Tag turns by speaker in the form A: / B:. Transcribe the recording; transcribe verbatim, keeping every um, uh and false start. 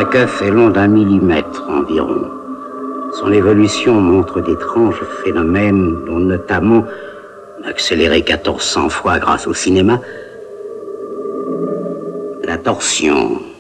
A: Chaque œuf est long d'un millimètre environ. Son évolution montre d'étranges phénomènes, dont notamment, accéléré quatorze cents fois grâce au cinéma, la torsion.